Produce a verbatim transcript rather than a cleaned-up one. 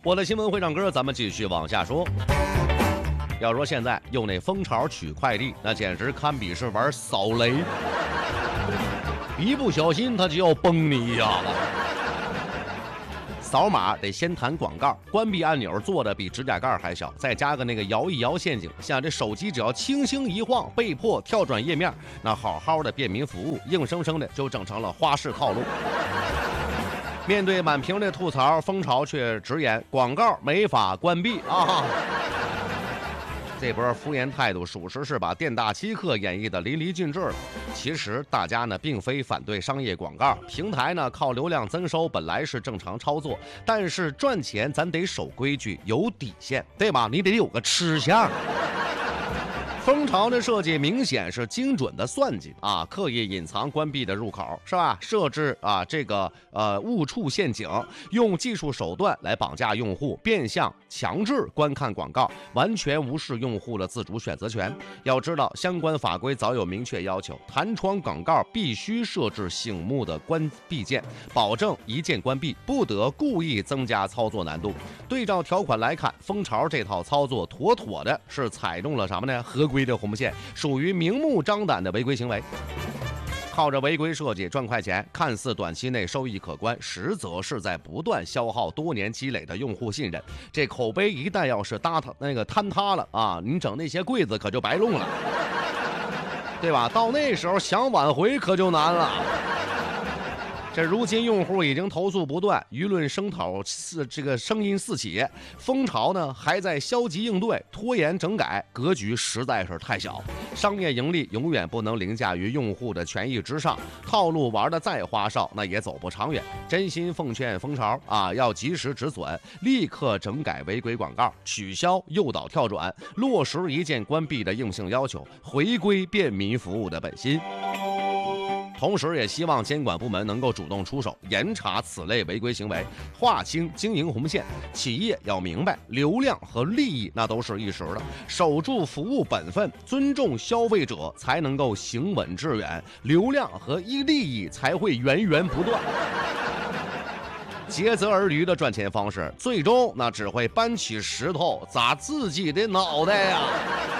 我的新闻会唱歌，咱们继续往下说。要说现在用那蜂巢取快递，那简直堪比是玩扫雷，一不小心它就要崩你一下子。扫码得先弹广告，关闭按钮做的比指甲盖还小，再加个那个摇一摇陷阱，像这手机只要轻轻一晃，被迫跳转页面，那好好的便民服务，硬生生的就整成了花式套路。面对满屏的吐槽，蜂巢却直言广告没法关闭啊！这波敷衍态度，属实是把店大欺客演绎的淋漓尽致了。其实大家呢，并非反对商业广告，平台呢靠流量增收本来是正常操作，但是赚钱咱得守规矩，有底线，对吧？你得有个吃相。蜂巢的设计明显是精准的算计啊，刻意隐藏关闭的入口，是吧？设置啊这个呃误触陷阱，用技术手段来绑架用户，变相强制观看广告，完全无视用户的自主选择权。要知道，相关法规早有明确要求，弹窗广告必须设置醒目的关闭键，保证一键关闭，不得故意增加操作难度。对照条款来看，蜂巢这套操作妥妥的是踩中了什么呢？合规的红线，属于明目张胆的违规行为。靠着违规设计赚快钱，看似短期内收益可观，实则是在不断消耗多年积累的用户信任。这口碑一旦要是搭塌那个坍塌了啊，你整那些柜子可就白弄了，对吧？到那时候想挽回可就难了。这如今用户已经投诉不断，舆论声讨四这个声音四起，蜂巢呢还在消极应对，拖延整改，格局实在是太小。商业盈利永远不能凌驾于用户的权益之上，套路玩的再花哨，那也走不长远。真心奉劝蜂巢啊，要及时止损，立刻整改违规广告，取消诱导跳转，落实一键关闭的硬性要求，回归便民服务的本心。同时也希望监管部门能够主动出手，严查此类违规行为，划清经营红线。企业要明白，流量和利益那都是一时的，守住服务本分，尊重消费者，才能够行稳致远，流量和利益才会源源不断。竭泽而渔的赚钱方式，最终那只会搬起石头砸自己的脑袋呀！